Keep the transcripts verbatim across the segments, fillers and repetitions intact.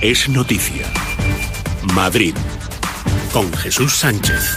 es noticia. Madrid, con Jesús Sánchez.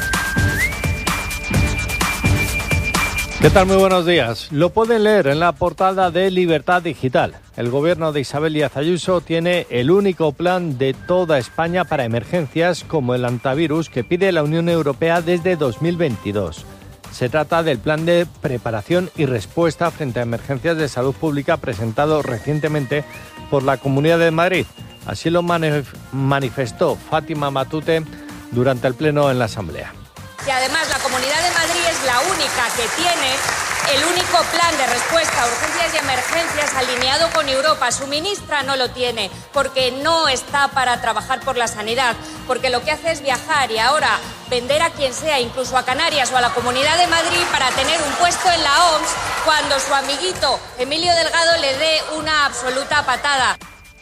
¿Qué tal? Muy buenos días. Lo pueden leer en la portada de Libertad Digital. El gobierno de Isabel Díaz Ayuso tiene el único plan de toda España para emergencias como el antivirus que pide la Unión Europea desde dos mil veintidós. Se trata del plan de preparación y respuesta frente a emergencias de salud pública presentado recientemente por la Comunidad de Madrid. Así lo manif- manifestó Fátima Matute durante el pleno en la Asamblea. Y además la Comunidad de Madrid es la única que tiene el único plan de respuesta a urgencias y emergencias alineado con Europa. Su ministra no lo tiene porque no está para trabajar por la sanidad, porque lo que hace es viajar y ahora vender a quien sea, incluso a Canarias o a la Comunidad de Madrid, para tener un puesto en la O M S cuando su amiguito Emilio Delgado le dé una absoluta patada.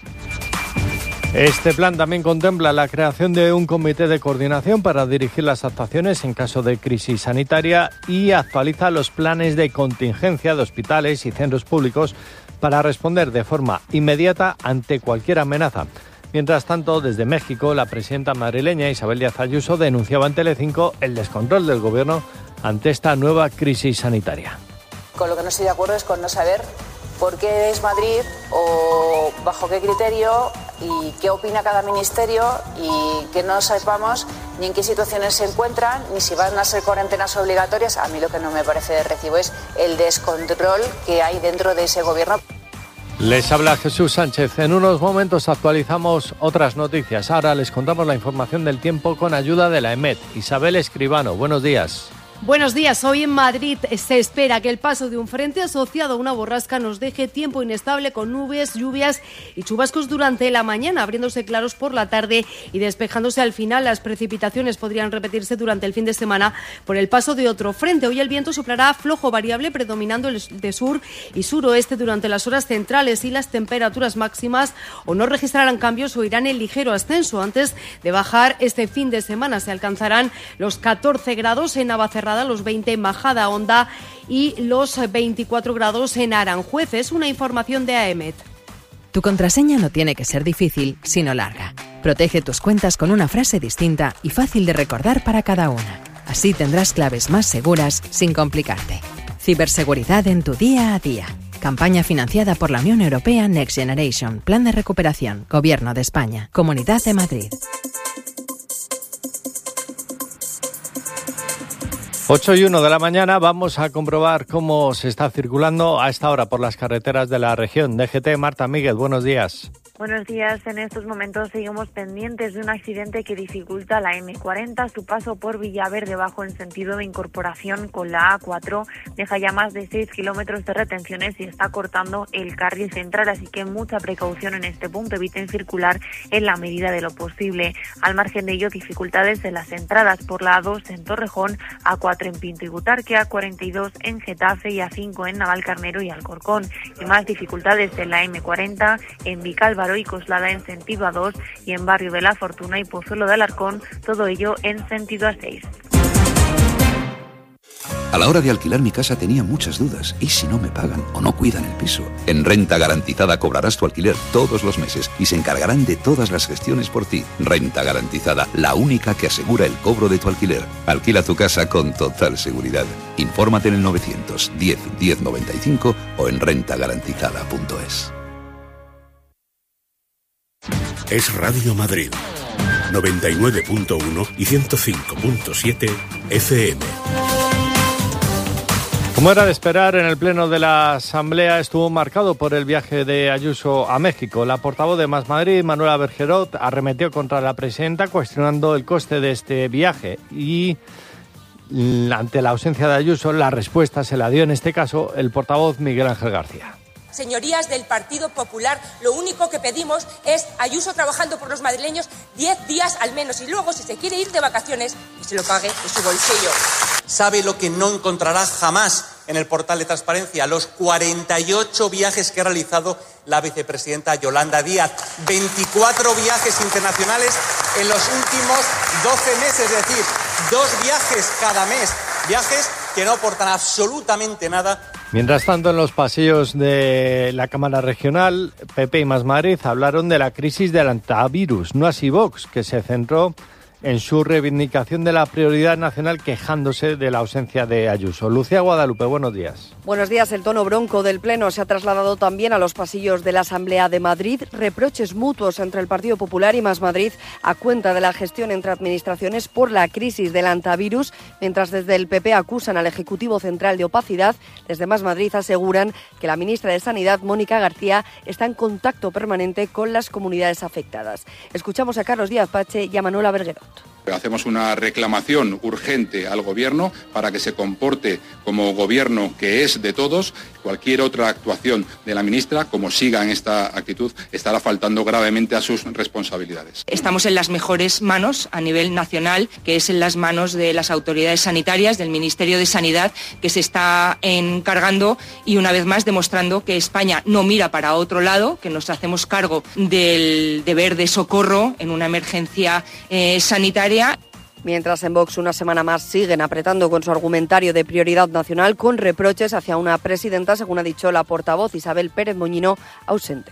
Este plan también contempla la creación de un comité de coordinación para dirigir las actuaciones en caso de crisis sanitaria y actualiza los planes de contingencia de hospitales y centros públicos para responder de forma inmediata ante cualquier amenaza. Mientras tanto, desde México, la presidenta madrileña Isabel Díaz Ayuso denunciaba en Telecinco el descontrol del gobierno ante esta nueva crisis sanitaria. Con lo que no estoy de acuerdo es con no saber por qué es Madrid o bajo qué criterio y qué opina cada ministerio y que no sepamos ni en qué situaciones se encuentran ni si van a ser cuarentenas obligatorias. A mí lo que no me parece de recibo es el descontrol que hay dentro de ese gobierno. Les habla Jesús Sánchez. En unos momentos actualizamos otras noticias. Ahora les contamos la información del tiempo con ayuda de la EMET. Isabel Escribano, buenos días. Buenos días. Hoy en Madrid se espera que el paso de un frente asociado a una borrasca nos deje tiempo inestable con nubes, lluvias y chubascos durante la mañana, abriéndose claros por la tarde y despejándose al final. Las precipitaciones podrían repetirse durante el fin de semana por el paso de otro frente. Hoy el viento soplará flojo variable, predominando el de sur y suroeste durante las horas centrales, y las temperaturas máximas o no registrarán cambios o irán en ligero ascenso. Antes de bajar este fin de semana se alcanzarán los catorce grados en Navacerrada, los veinte en Majadahonda y los veinticuatro grados en Aranjuez. Es una información de AEMET. Tu contraseña no tiene que ser difícil, sino larga. Protege tus cuentas con una frase distinta y fácil de recordar para cada una. Así tendrás claves más seguras sin complicarte. Ciberseguridad en tu día a día. Campaña financiada por la Unión Europea Next Generation. Plan de recuperación. Gobierno de España. Comunidad de Madrid. ocho y uno de la mañana vamos a comprobar cómo se está circulando a esta hora por las carreteras de la región. D G T, Marta Miguel, buenos días. Buenos días. En estos momentos seguimos pendientes de un accidente que dificulta la eme cuarenta, su paso por Villaverde Bajo en sentido de incorporación con la A cuatro. Deja ya más de seis kilómetros de retenciones y está cortando el carril central, así que mucha precaución en este punto. Eviten circular en la medida de lo posible. Al margen de ello, dificultades en las entradas por la A dos en Torrejón, A cuatro en Pinto y Butarque, A cuarenta y dos en Getafe y A cinco en Navalcarnero y Alcorcón. Y más dificultades en la eme cuarenta en Vicálvaro y Coslada en sentido A dos y en Barrio de la Fortuna y Pozuelo de Alarcón, todo ello en sentido A seis. A la hora de alquilar mi casa tenía muchas dudas. ¿Y si no me pagan o no cuidan el piso? En Renta Garantizada cobrarás tu alquiler todos los meses y se encargarán de todas las gestiones por ti. Renta Garantizada, la única que asegura el cobro de tu alquiler. Alquila tu casa con total seguridad. Infórmate en el novecientos diez diez noventa y cinco o en renta garantizada punto es. Es Radio Madrid, noventa y nueve punto uno y ciento cinco punto siete F M. Como era de esperar, en el pleno de la Asamblea estuvo marcado por el viaje de Ayuso a México. La portavoz de Más Madrid, Manuela Bergerot, arremetió contra la presidenta cuestionando el coste de este viaje y ante la ausencia de Ayuso la respuesta se la dio en este caso el portavoz Miguel Ángel García. Señorías del Partido Popular, lo único que pedimos es Ayuso trabajando por los madrileños diez días al menos y luego, si se quiere ir de vacaciones, que se lo pague de su bolsillo. ¿Sabe lo que no encontrará jamás en el portal de transparencia? Los cuarenta y ocho viajes que ha realizado la vicepresidenta Yolanda Díaz. veinticuatro viajes internacionales en los últimos doce meses, es decir, dos viajes cada mes. Viajes que no aportan absolutamente nada Mientras tanto, en los pasillos de la Cámara Regional, P P y Más Madrid hablaron de la crisis del antivirus, no así Vox, que se centró en su reivindicación de la prioridad nacional quejándose de la ausencia de Ayuso. Lucía Guadalupe, buenos días. Buenos días. El tono bronco del Pleno se ha trasladado también a los pasillos de la Asamblea de Madrid. Reproches mutuos entre el Partido Popular y Más Madrid a cuenta de la gestión entre administraciones por la crisis del antivirus, mientras desde el P P acusan al Ejecutivo Central de opacidad. Desde Más Madrid aseguran que la ministra de Sanidad, Mónica García, está en contacto permanente con las comunidades afectadas. Escuchamos a Carlos Díaz Pache y a Manuela Berguerot. Hacemos una reclamación urgente al Gobierno para que se comporte como Gobierno que es de todos. Cualquier otra actuación de la ministra, como siga en esta actitud, estará faltando gravemente a sus responsabilidades. Estamos en las mejores manos a nivel nacional, que es en las manos de las autoridades sanitarias, del Ministerio de Sanidad, que se está encargando y una vez más demostrando que España no mira para otro lado, que nos hacemos cargo del deber de socorro en una emergencia eh, sanitaria. Mientras en Vox una semana más siguen apretando con su argumentario de prioridad nacional, con reproches hacia una presidenta, según ha dicho la portavoz Isabel Pérez Moñino, ausente.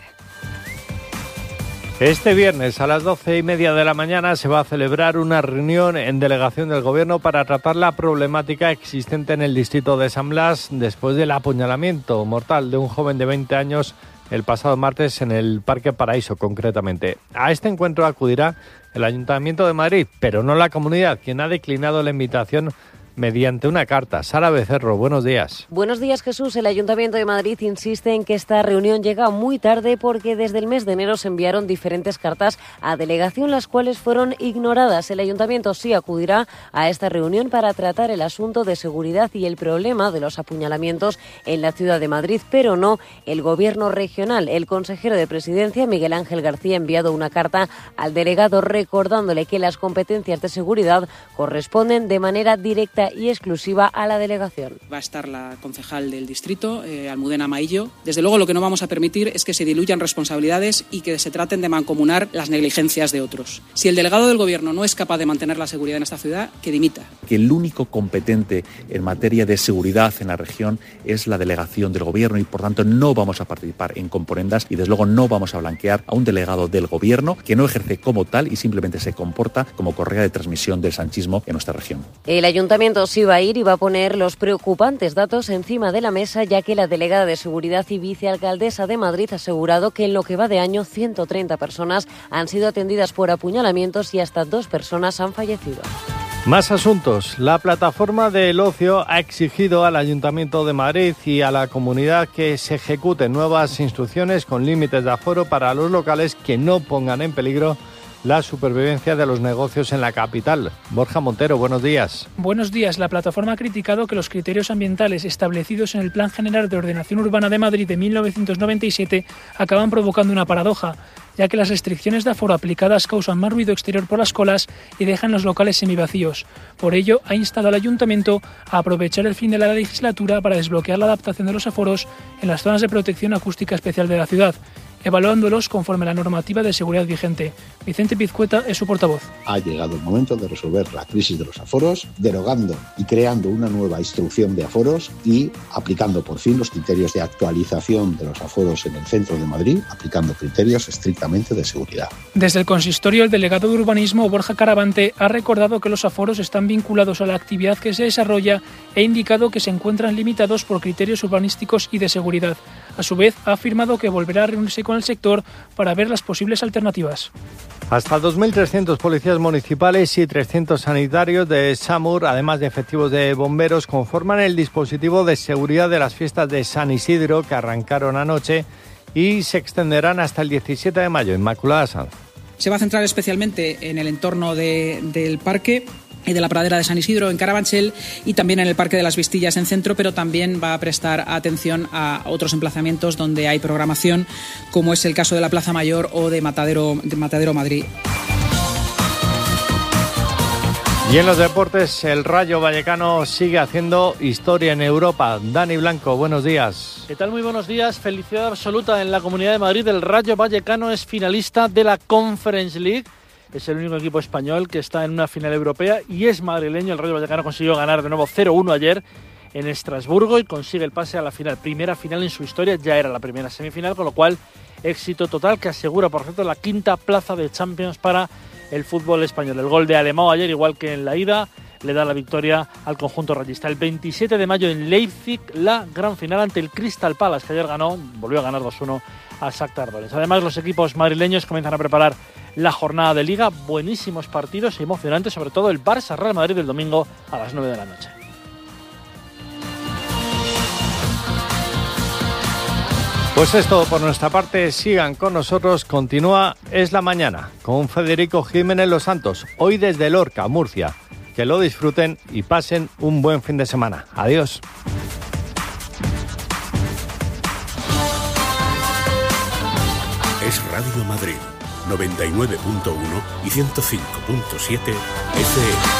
Este viernes a las doce y media de la mañana se va a celebrar una reunión en delegación del Gobierno para tratar la problemática existente en el distrito de San Blas después del apuñalamiento mortal de un joven de veinte años el pasado martes en el Parque Paraíso, concretamente. A este encuentro acudirá el Ayuntamiento de Madrid, pero no la comunidad, quien ha declinado la invitación mediante una carta. Sara Becerro, buenos días. Buenos días, Jesús. El Ayuntamiento de Madrid insiste en que esta reunión llega muy tarde porque desde el mes de enero se enviaron diferentes cartas a delegación, las cuales fueron ignoradas. El Ayuntamiento sí acudirá a esta reunión para tratar el asunto de seguridad y el problema de los apuñalamientos en la ciudad de Madrid, pero no el Gobierno regional. El consejero de Presidencia, Miguel Ángel García, ha enviado una carta al delegado recordándole que las competencias de seguridad corresponden de manera directa y exclusiva a la delegación. Va a estar la concejal del distrito, eh, Almudena Maillo. Desde luego lo que no vamos a permitir es que se diluyan responsabilidades y que se traten de mancomunar las negligencias de otros. Si el delegado del Gobierno no es capaz de mantener la seguridad en esta ciudad, que dimita. Que el único competente en materia de seguridad en la región es la delegación del Gobierno y por tanto no vamos a participar en componendas y desde luego no vamos a blanquear a un delegado del Gobierno que no ejerce como tal y simplemente se comporta como correa de transmisión del sanchismo en nuestra región. El Ayuntamiento sí va a ir y va a poner los preocupantes datos encima de la mesa, ya que la delegada de Seguridad y vicealcaldesa de Madrid ha asegurado que en lo que va de año ciento treinta personas han sido atendidas por apuñalamientos y hasta dos personas han fallecido. Más asuntos. La plataforma del ocio ha exigido al Ayuntamiento de Madrid y a la comunidad que se ejecuten nuevas instrucciones con límites de aforo para los locales que no pongan en peligro la supervivencia de los negocios en la capital. Borja Montero, buenos días. Buenos días. La plataforma ha criticado que los criterios ambientales establecidos en el Plan General de Ordenación Urbana de Madrid de mil novecientos noventa y siete acaban provocando una paradoja, ya que las restricciones de aforo aplicadas causan más ruido exterior por las colas y dejan los locales semivacíos. Por ello, ha instado al Ayuntamiento a aprovechar el fin de la legislatura para desbloquear la adaptación de los aforos en las zonas de protección acústica especial de la ciudad, evaluándolos conforme a la normativa de seguridad vigente. Vicente Pizcueta es su portavoz. Ha llegado el momento de resolver la crisis de los aforos, derogando y creando una nueva instrucción de aforos y aplicando por fin los criterios de actualización de los aforos en el centro de Madrid, aplicando criterios estrictamente de seguridad. Desde el consistorio, el delegado de Urbanismo, Borja Caravante, ha recordado que los aforos están vinculados a la actividad que se desarrolla e indicado que se encuentran limitados por criterios urbanísticos y de seguridad. A su vez, ha afirmado que volverá a reunirse con el sector para ver las posibles alternativas. Hasta dos mil trescientos policías municipales y trescientos sanitarios de SAMUR, además de efectivos de bomberos, conforman el dispositivo de seguridad de las fiestas de San Isidro que arrancaron anoche y se extenderán hasta el diecisiete de mayo. Inmaculada Sanz. Se va a centrar especialmente en el entorno de, del parque y de la pradera de San Isidro en Carabanchel y también en el Parque de las Vistillas en Centro, pero también va a prestar atención a otros emplazamientos donde hay programación, como es el caso de la Plaza Mayor o de Matadero, de Matadero Madrid. Y en los deportes, el Rayo Vallecano sigue haciendo historia en Europa. Dani Blanco, buenos días. ¿Qué tal? Muy buenos días. Felicidad absoluta en la Comunidad de Madrid. El Rayo Vallecano es finalista de la Conference League. Es el único equipo español que está en una final europea y es madrileño. El Rayo Vallecano consiguió ganar de nuevo cero uno ayer en Estrasburgo y consigue el pase a la final. Primera final en su historia, ya era la primera semifinal, con lo cual éxito total que asegura, por cierto, la quinta plaza de Champions para el fútbol español. El gol de Alemão ayer, igual que en la ida, le da la victoria al conjunto rayista. El veintisiete de mayo en Leipzig, la gran final ante el Crystal Palace, que ayer ganó, volvió a ganar dos uno al Shakhtar Donetsk. Además, los equipos madrileños comienzan a preparar la jornada de Liga. Buenísimos partidos y emocionantes, sobre todo el Barça-Real Madrid del domingo a las nueve de la noche. Pues es todo por nuestra parte. Sigan con nosotros. Continúa Es la Mañana con Federico Jiménez Los Santos. Hoy desde Lorca, Murcia. Que lo disfruten y pasen un buen fin de semana. Adiós. Es Radio Madrid, noventa y nueve punto uno y ciento cinco punto siete F M.